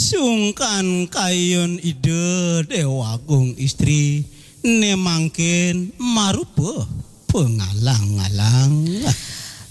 sungkan kayun ide dewagung istri nemangkin marupa pengalang-alang